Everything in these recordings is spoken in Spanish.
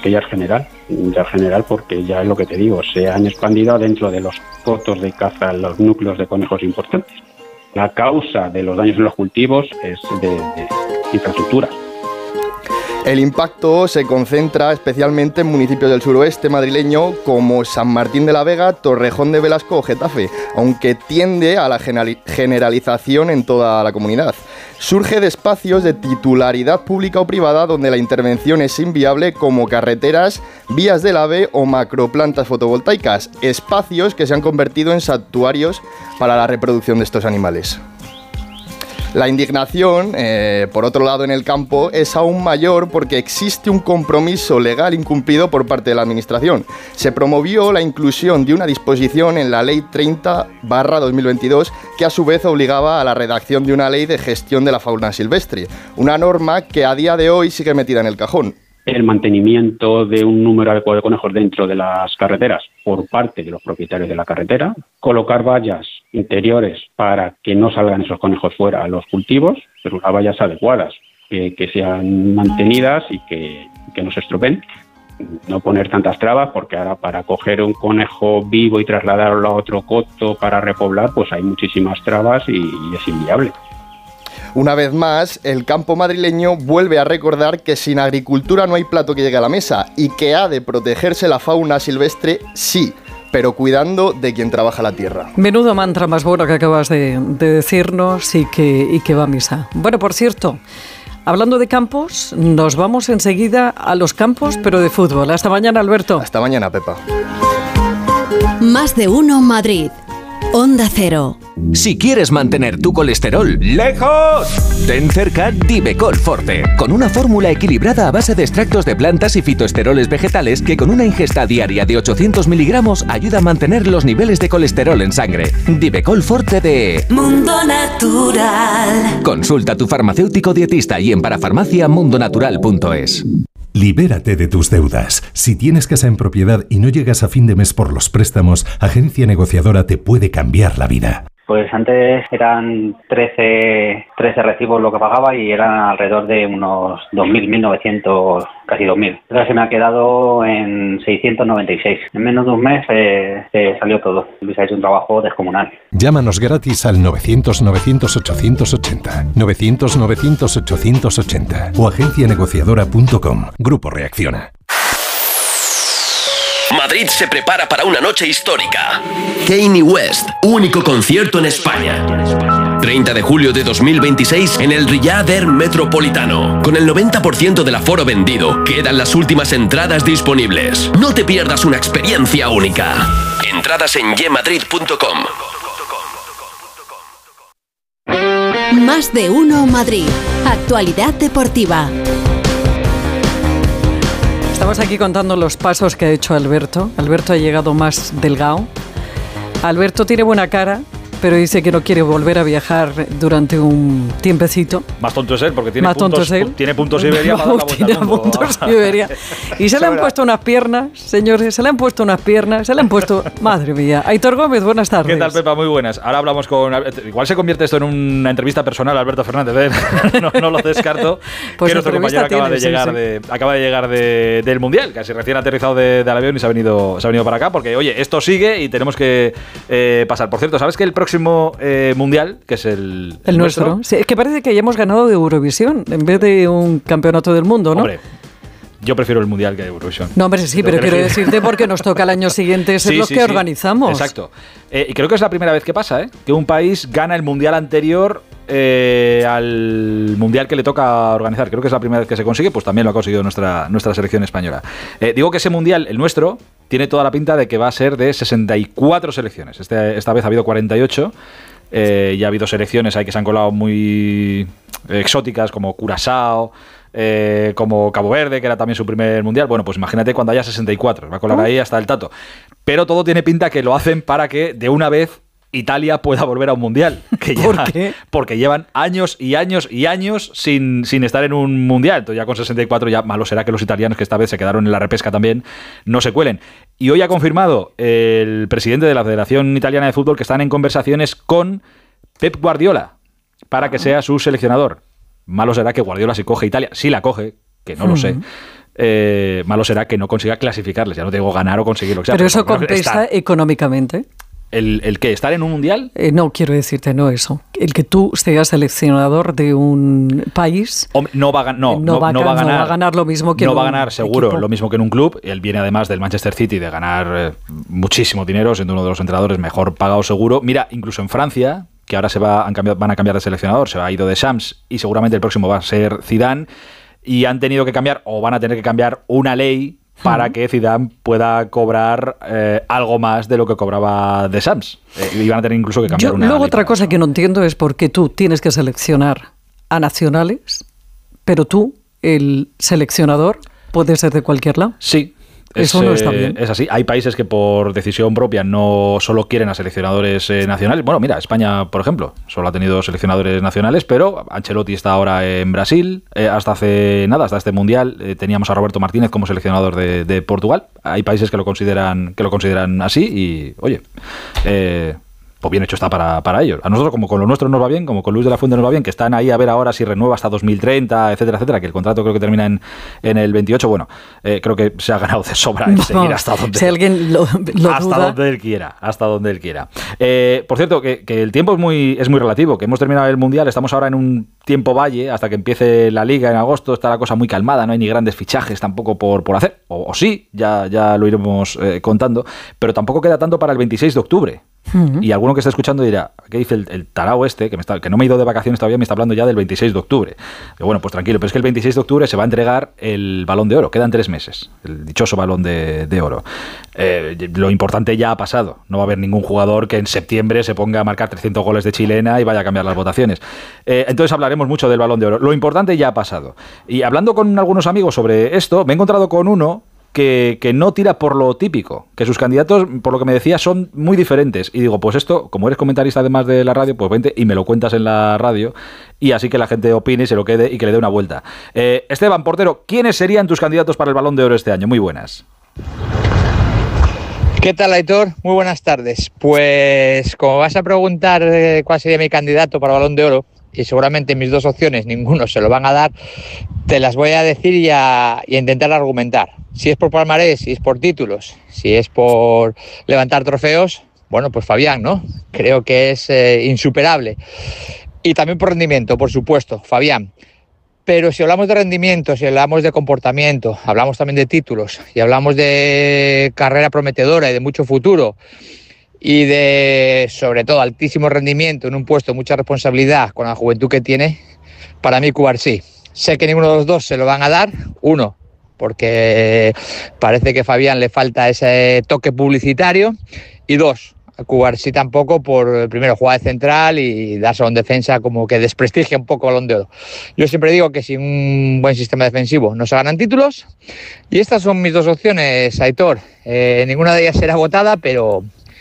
que ya es general porque ya es lo que te digo, se han expandido dentro de los cotos de caza los núcleos de conejos importantes. La causa de los daños en los cultivos es de infraestructura. El impacto se concentra especialmente en municipios del suroeste madrileño como San Martín de la Vega, Torrejón de Velasco o Getafe, aunque tiende a la generalización en toda la comunidad. Surge de espacios de titularidad pública o privada donde la intervención es inviable, como carreteras, vías del AVE o macroplantas fotovoltaicas, espacios que se han convertido en santuarios para la reproducción de estos animales. La indignación, por otro lado, en el campo es aún mayor porque existe un compromiso legal incumplido por parte de la Administración. Se promovió la inclusión de una disposición en la Ley 30/2022 que a su vez obligaba a la redacción de una ley de gestión de la fauna silvestre, una norma que a día de hoy sigue metida en el cajón. El mantenimiento de un número adecuado de conejos dentro de las carreteras por parte de los propietarios de la carretera, colocar vallas interiores para que no salgan esos conejos fuera a los cultivos, pero unas vallas adecuadas, que sean mantenidas y que no se estropeen. No poner tantas trabas, porque ahora para coger un conejo vivo y trasladarlo a otro coto para repoblar, pues hay muchísimas trabas y es inviable. Una vez más, el campo madrileño vuelve a recordar que sin agricultura no hay plato que llegue a la mesa y que ha de protegerse la fauna silvestre, sí, pero cuidando de quien trabaja la tierra. Menudo mantra más bueno que acabas de decirnos y que va a misa. Bueno, por cierto, hablando de campos, nos vamos enseguida a los campos, pero de fútbol. Hasta mañana, Alberto. Hasta mañana, Pepa. Más de uno Madrid. Onda Cero. Si quieres mantener tu colesterol lejos, ten cerca Divecol Forte, con una fórmula equilibrada a base de extractos de plantas y fitoesteroles vegetales que con una ingesta diaria de 800 miligramos ayuda a mantener los niveles de colesterol en sangre. Divecol Forte de Mundo Natural. Consulta a tu farmacéutico dietista y en parafarmacia.mundonatural.es. Libérate de tus deudas. Si tienes casa en propiedad y no llegas a fin de mes por los préstamos, Agencia Negociadora te puede cambiar la vida. Pues antes eran 13 recibos lo que pagaba y eran alrededor de unos 2.000, 1.900, casi 2.000. Ahora se me ha quedado en 696. En menos de un mes se salió todo. Luis ha hecho un trabajo descomunal. Llámanos gratis al 900-900-880, 900-900-880 o agencianegociadora.com. Grupo Reacciona. Madrid se prepara para una noche histórica. Kanye West, único concierto en España. 30 de julio de 2026 en el Riyadh Air Metropolitano. Con el 90% del aforo vendido, quedan las últimas entradas disponibles. No te pierdas una experiencia única. Entradas en yemadrid.com. Más de uno Madrid. Actualidad deportiva. Estamos aquí contando los pasos que ha hecho Alberto. Alberto ha llegado más delgado. Alberto tiene buena cara, pero dice que no quiere volver a viajar durante un tiempecito. Más tonto es él, porque tiene más puntos, tiene puntos Iberia para dar la vuelta al mundo. Puntos Iberia. Y se le han puesto unas piernas, señores, se le han puesto... Madre mía. Aitor Gómez, buenas tardes. ¿Qué tal, Pepa? Muy buenas. Ahora hablamos con... Igual se convierte esto en una entrevista personal a Alberto Fernández, ¿eh? No lo descarto. Pues que nuestro compañero acaba de llegar del Mundial, casi recién aterrizado del avión y se ha venido para acá, porque, oye, esto sigue y tenemos que pasar. Por cierto, ¿sabes que el próximo Mundial, que es el nuestro? Sí, es que parece que ya hemos ganado de Eurovisión en vez de un campeonato del mundo, ¿no? Hombre, yo prefiero el Mundial que Eurovisión. No, hombre, sí, pero quiero decirte porque nos toca el año siguiente ser los que organizamos. Exacto. Y creo que es la primera vez que pasa, que un país gana el Mundial anterior al Mundial que le toca organizar. Creo que es la primera vez que se consigue, pues también lo ha conseguido nuestra selección española. Digo que ese Mundial, el nuestro, tiene toda la pinta de que va a ser de 64 selecciones. Esta vez ha habido 48. Ya ha habido selecciones ahí que se han colado muy exóticas, como Curazao, como Cabo Verde, que era también su primer Mundial. Bueno, pues imagínate cuando haya 64, va a colar ahí hasta el tato. Pero todo tiene pinta que lo hacen para que de una vez Italia pueda volver a un Mundial. ¿Por qué? Porque llevan años y años y años sin estar en un Mundial. Entonces ya con 64 ya malo será que los italianos, que esta vez se quedaron en la repesca también, no se cuelen. Y hoy ha confirmado el presidente de la Federación Italiana de Fútbol que están en conversaciones con Pep Guardiola para que sea su seleccionador. Malo será que Guardiola si coge Italia, si la coge, que no lo sé, malo será que no consiga clasificarles. Ya no te digo ganar o conseguir lo que sea. Pero eso compensa económicamente. ¿El qué? ¿Estar en un mundial? No, quiero decirte, no eso. El que tú seas seleccionador de un país... No va a ganar lo mismo que no va a ganar seguro equipo. Lo mismo que en un club. Él viene además del Manchester City de ganar muchísimo dinero, siendo uno de los entrenadores mejor pagados seguro. Mira, incluso en Francia, que ahora van a cambiar de seleccionador, se ha ido de Shams y seguramente el próximo va a ser Zidane, y han tenido que cambiar, o van a tener que cambiar una ley para que Zidane pueda cobrar algo más de lo que cobraba de Shams. Y van a tener incluso que cambiar una luego ley. Otra cosa que no entiendo es por qué tú tienes que seleccionar a nacionales, pero tú, el seleccionador, puede ser de cualquier lado. Sí. Eso no está bien. Es así. Hay países que por decisión propia no solo quieren a seleccionadores nacionales. Bueno, mira, España, por ejemplo, solo ha tenido seleccionadores nacionales, pero Ancelotti está ahora en Brasil. Hasta este Mundial, teníamos a Roberto Martínez como seleccionador de Portugal. Hay países que lo consideran así y, oye, pues bien hecho está para ellos. A nosotros, como con lo nuestro nos va bien, como con Luis de la Fuente nos va bien, que están ahí a ver ahora si renueva hasta 2030, etcétera, etcétera, que el contrato creo que termina en el 28. Bueno, creo que se ha ganado de sobra en seguir hasta donde, si alguien lo hasta duda. donde él quiera, hasta donde él quiera. Por cierto, que el tiempo es muy relativo, que hemos terminado el Mundial, estamos ahora en un tiempo valle hasta que empiece la Liga en agosto. Está la cosa muy calmada, no hay ni grandes fichajes tampoco por hacer, o sí, ya lo iremos contando, pero tampoco queda tanto para el 26 de octubre. Y alguno que está escuchando dirá, ¿qué dice el tarao este? Que no me he ido de vacaciones todavía, me está hablando ya del 26 de octubre. Y bueno, pues tranquilo, pero es que el 26 de octubre se va a entregar el Balón de Oro. Quedan 3 meses, el dichoso Balón de Oro. Lo importante ya ha pasado. No va a haber ningún jugador que en septiembre se ponga a marcar 300 goles de chilena y vaya a cambiar las votaciones. Entonces hablaremos mucho del Balón de Oro. Lo importante ya ha pasado. Y hablando con algunos amigos sobre esto, me he encontrado con uno que no tira por lo típico, que sus candidatos, por lo que me decía, son muy diferentes. Y digo, pues esto, como eres comentarista además de la radio, pues vente y me lo cuentas en la radio, y así que la gente opine y se lo quede y que le dé una vuelta. Esteban Portero, ¿quiénes serían tus candidatos para el Balón de Oro este año? Muy buenas. ¿Qué tal, Aitor? Muy buenas tardes. Pues como vas a preguntar cuál sería mi candidato para el Balón de Oro, y seguramente mis 2 opciones ninguno se lo van a dar, te las voy a decir y a intentar argumentar. Si es por palmarés, si es por títulos, si es por levantar trofeos, bueno, pues Fabián, ¿no? Creo que es insuperable. Y también por rendimiento, por supuesto, Fabián. Pero si hablamos de rendimiento, si hablamos de comportamiento, hablamos también de títulos y hablamos de carrera prometedora y de mucho futuro y de, sobre todo, altísimo rendimiento en un puesto de mucha responsabilidad con la juventud que tiene, para mí Cubarsí. Sé que ninguno de los dos se lo van a dar, uno, porque parece que a Fabián le falta ese toque publicitario, y 2, a Cubarsí tampoco, por primero jugar de central y darse a un defensa como que desprestigia un poco el Balón de Oro. Yo siempre digo que sin un buen sistema defensivo no se ganan títulos, y estas son mis 2 opciones, Aitor. Ninguna de ellas será votada, pero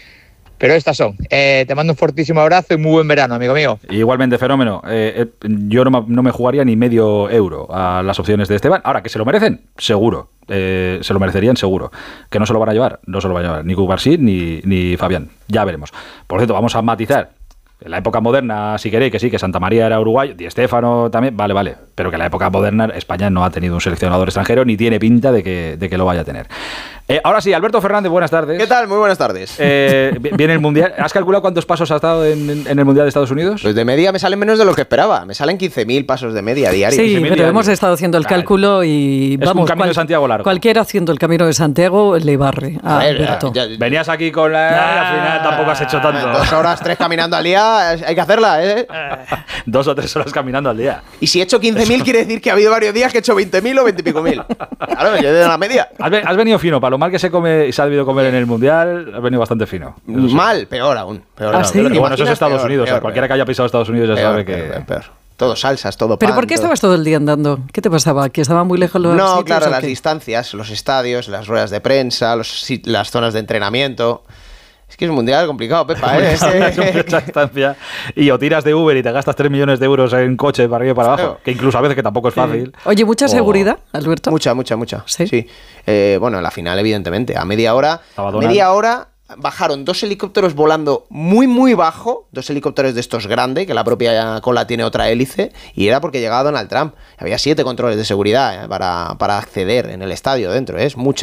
estas son. Te mando un fortísimo abrazo y muy buen verano, amigo mío. Igualmente, fenómeno. Yo no me jugaría ni medio euro a las opciones de Esteban. Ahora, que se lo merecen, seguro. Se lo merecerían, seguro. Que no se lo van a llevar, no se lo van a llevar. Ni Cubarsí ni Fabián. Ya veremos. Por cierto, vamos a matizar. En la época moderna, si queréis, que sí, que Santa María era uruguayo, Di Stéfano también, vale. Pero que en la época moderna España no ha tenido un seleccionador extranjero, ni tiene pinta de que lo vaya a tener. Ahora sí, Alberto Fernández, buenas tardes. ¿Qué tal? Muy buenas tardes. Viene el Mundial. ¿Has calculado cuántos pasos ha estado en el Mundial de Estados Unidos? Pues de media me salen menos de lo que esperaba. Me salen 15.000 pasos de media diarios. Sí, pero diarios. Hemos estado haciendo el cálculo y es un camino de Santiago largo. Cualquiera haciendo el camino de Santiago le barre a Alberto. Venías aquí con la... al final tampoco has hecho tanto. 2 horas, 3 caminando al día, hay que hacerla, ¿eh? 2 o 3 horas caminando al día. Y si he hecho 15.000 quiere decir que ha habido varios días que he hecho 20.000 o 20 y pico mil. Claro, yo de la media. Has venido fino, para lo mal que se come y se ha debido comer en el Mundial, has venido bastante fino. Mal, peor aún. ¿Sí? Y bueno, eso es Estados Unidos. Peor, cualquiera que haya pisado Estados Unidos ya sabe que... Peor. Todo salsas, todo pan. ¿Pero por qué estabas todo el día andando? ¿Qué te pasaba? ¿Que estaba muy lejos los sitios? No, claro, las distancias, los estadios, las ruedas de prensa, las zonas de entrenamiento. Es que es un mundial complicado, Pepa, ¿eh? Mucha distancia. Y o tiras de Uber y te gastas 3 millones de euros en coche para arriba y para abajo, que incluso a veces que tampoco es fácil. Oye, ¿mucha seguridad, Alberto? Mucha. Sí. Bueno, en la final, evidentemente. A media hora bajaron 2 helicópteros volando muy muy bajo, 2 helicópteros de estos grandes, que la propia cola tiene otra hélice, y era porque llegaba Donald Trump. Había 7 controles de seguridad para acceder en el estadio dentro, es mucha